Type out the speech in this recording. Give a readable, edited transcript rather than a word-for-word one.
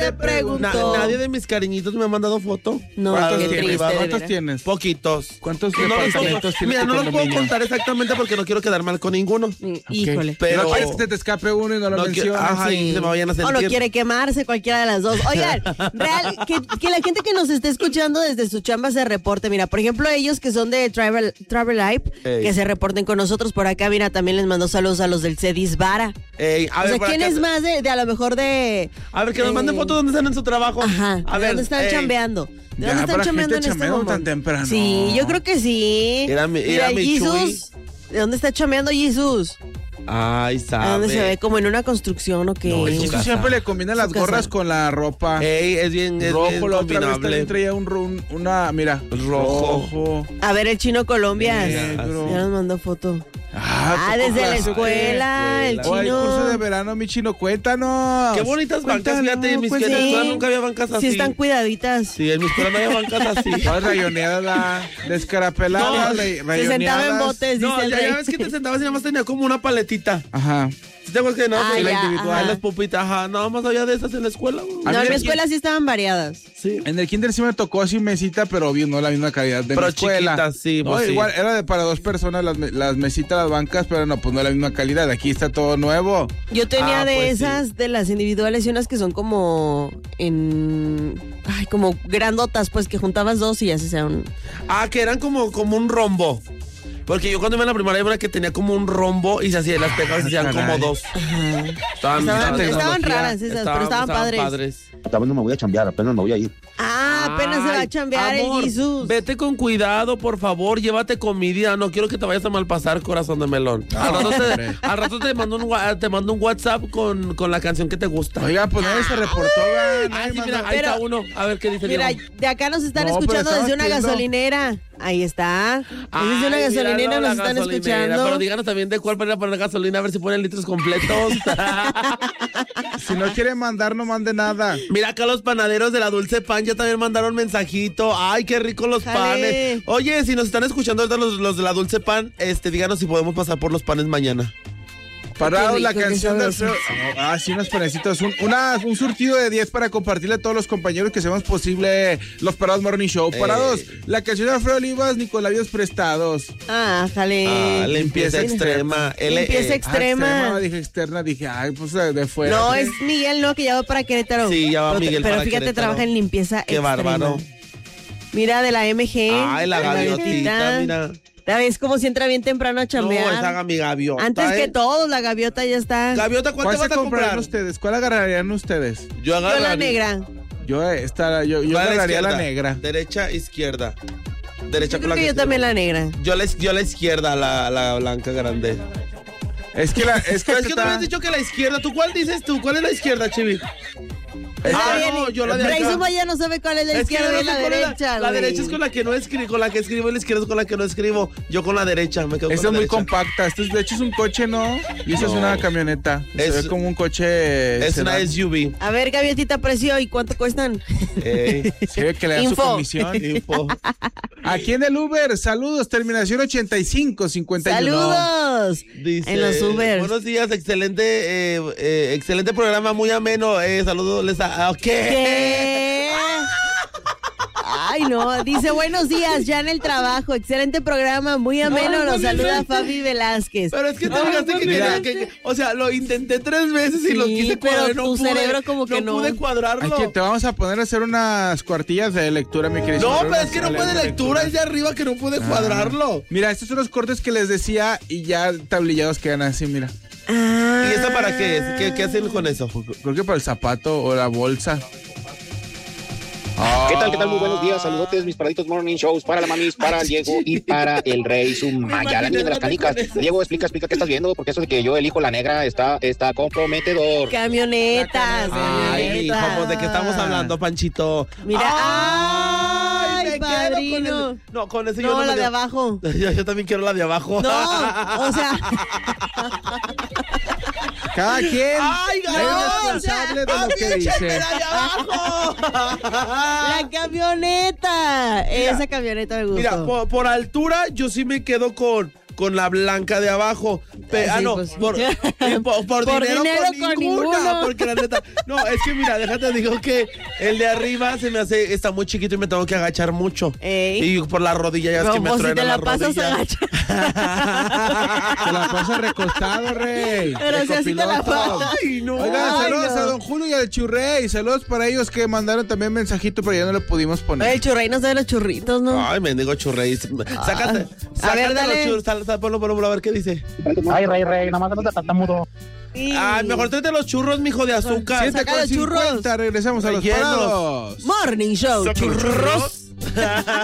te preguntó. Nadie de mis cariñitos me ha mandado foto. No, ¿Cuántos qué tienes? triste, ¿Cuántos tienes? Poquitos. ¿Cuántos No los departamentos puedo- tienes Mira, tu no los puedo condominio? contar exactamente porque no quiero quedar mal con ninguno. Híjole. Pero No quieres que se te escape uno y no lo no mencionas. ajá, y se me vayan a O sentir. no quiere quemarse, cualquiera de las dos. Oigan, real, que la gente que nos esté escuchando desde su chamba se reporte. Mira, por ejemplo, ellos que son de Travel Life, Ey. que se reporten con nosotros por acá. Mira, también les mandó saludos a los del Cedis Vara. Ey, a O ver, sea, por ¿quién acá- es más de a lo mejor de... A ver, que nos manden fotos donde están en su trabajo. Ajá, A ¿de ver, dónde están ey, chambeando? ¿De Ya, dónde están para chambeando gente en este chambeando momento? tan temprano. Sí, yo creo que sí. Era mi Jesus. ¿De dónde está chambeando Jesus? Ay, sabe. ¿A dónde se ve? ¿Como en una construcción o qué? No, en su Eso casa. siempre le combina las Su casa. gorras con la ropa. Ey, es bien Rojo, bien la otra vez combinable. también traía una, mira, Rojo. A ver, el Chino Colombias. Negro. Ya nos mandó foto. Ah, desde la clase. escuela, el O el Chino. curso de verano, mi Chino, cuéntanos. Qué bonitas bancas, fíjate, en mi pues escuela sí. nunca había bancas así. Sí, están cuidaditas. Sí, en mi escuela no había bancas así. Todas rayoneadas, descarapeladas, No, Se sentaba en botes, No, dice el ya rey. ves que te sentabas y nada más tenía como una paletita. Ajá. ¿Sí te acuerdas que no? Ah, Sí, la ya, individual, ajá. las pupitas, ajá. Nada más había de esas en la escuela. güey. A No, mí en mi aquí- escuela sí estaban variadas. Sí. En el kinder sí me tocó así mesita, pero obvio no la misma calidad de Pero mi escuela. chiquitas, sí, No, pues sí. igual era para 2 personas las mesitas, las bancas, pero no, pues no la misma calidad. Aquí está todo nuevo. Yo tenía Ah, de pues sí. esas, de las individuales y unas que son como como grandotas, pues que juntabas dos y ya se hacía un... Ah, que eran como un rombo. Porque yo cuando iba en la primaria había una que tenía como un rombo y se hacía, las pegabas y se hacían como caray. dos. Estaban tecnología. raras esas, pero estaban padres. También no me voy a chambear, apenas me voy a ir. Ah, apenas se va a Ay, chambear amor, el Jesus. Vete con cuidado, por favor, llévate comida. No quiero que te vayas a malpasar, corazón de melón. Al rato te mando un WhatsApp con la canción que te gusta. Oiga, pues nadie se reportó. ¿verdad? Ah, Nadie sí, mandó- mira, ahí Pero- está uno. A ver qué dice Mira, Diego. de acá nos están No, pero escuchando estamos desde una pidiendo- gasolinera. Ahí está. Desde una Ay, gasolinera míralo, nos la están gasolinera. escuchando. Pero díganos también de cuál para poner gasolina, a ver si ponen litros completos. Si no quiere mandar, no mande nada. Mira acá los panaderos de la Dulce Pan ya también mandaron mensajito. Ay, qué rico los Jale. panes. Oye, si nos están escuchando ahorita los de la Dulce Pan, díganos si podemos pasar por los panes mañana. Parado Qué la rico, qué canción del sabroso. feo. Sí, unos panecitos. Un surtido de 10 para compartirle a todos los compañeros que hacemos posible los Parados Morning Show. Parados, la canción de Alfredo Olivas, Nicolabios Prestados. Ah, jale. Limpieza extrema. Limpieza extrema. Dije externa, dije, ay, pues de fuera. No, es Miguel, no, que ya va para Querétaro. Sí, ya va Miguel Pero para fíjate, Querétaro. trabaja en limpieza Qué extrema. bárbaro. Mira, de la MG. Ay, la gaviotita, mira. ¿La ves como si entra bien temprano a No, chambear? esa mi gaviota. Antes que todos, la gaviota ya está. Gaviota, ¿cuál ¿Cuál te vas se a comprarán comprar? ustedes? ¿Cuál agarrarían ustedes? Yo Yo la negra. Yo ¿Cuál agarraría la izquierda? negra. Derecha, izquierda. Derecha Yo con creo la que yo también la negra. Yo la izquierda, la blanca grande. Es que Pero es que tú me has dicho que la izquierda. ¿Tú cuál dices tú? ¿Cuál es la izquierda, Chivi? No, yo la de acá. Bryson ya no sabe cuál es la Es que izquierda yo y no la sé cuál es derecha, La güey. derecha es con la que no escribo, con la que escribo, y la izquierda es con la que no escribo. Yo con la derecha, me quedo con Esta la es muy derecha. compacta. Esto de hecho es un coche, ¿no? Y esa es No. una camioneta. Se Es- ve como un coche. Es una sedán. SUV. A ver, gaviotita, precio, ¿y cuánto cuestan? Ey, Se ve que le dan su Info. comisión. info. Aquí en el Uber, saludos, terminación 8551. ¡Saludos! Dice, En los Ubers. Buenos días, excelente programa, muy ameno. Saludos, ¿qué? ¿Qué? Ay, no. Dice, buenos días, ya en el trabajo. Excelente programa, muy ameno. No, Los no, saluda no. Fabi Velázquez. Pero es que te fijaste que mira. quería que, o sea, lo intenté 3 veces y Sí, lo quise pero cuadrar. No tu pude, cerebro como que no. pude cuadrarlo. Te vamos a poner a hacer unas cuartillas de lectura, mi querido. No, pero es que no puede lectura, es de arriba que no pude cuadrarlo. Mira, estos son los cortes que les decía y ya tablillados quedan así, mira. Ah. ¿Y esta para qué es? ¿Qué hacen con eso? Creo que para el zapato o la bolsa. ¿Qué tal? ¿Qué tal? Muy buenos días. Saludotes, mis paraditos morning shows para la mamis, para el Diego y para el Rey Sumaya, la niña de las canicas. Diego, explica qué estás viendo, porque eso de que yo elijo la negra está comprometedor. Camionetas, Ay, hijo, pues, ¿de qué estamos hablando, Panchito? Mira, ay, me quedo padrino. No, con ese yo No, no la me de quedo. abajo. Yo también quiero la de abajo. No, o sea, Cada quien Ay, es no, responsable de lo que dice. la de abajo! la camioneta. Esa camioneta me gustó. Mira, por altura yo sí me quedo con con la blanca de abajo. No, pues. por dinero con ninguna. Porque la neta, no, es que mira, déjate, digo que el de arriba se me hace, está muy chiquito y me tengo que agachar mucho. Ey. Y por la rodilla ya es que me truena la rodilla. Te la pasas recostado, Rey. Pero si así te la pasas. Ay, no. Oigan, Ay, saludos no. a Don Julio y al Churrey. Saludos para ellos que mandaron también mensajito, pero ya no le pudimos poner. El churrey no sabe los churritos, ¿no? Ay, mendigo churrey. Sácate a ver, los dale. churros. Ponlo, a ver qué dice. Ay, Rey, nada más no te tartamudo. Sí. Ay, mejor tráete los churros, mijo, de azúcar. 7:50, regresamos a los Rellenos. parados. Morning Show. Churros.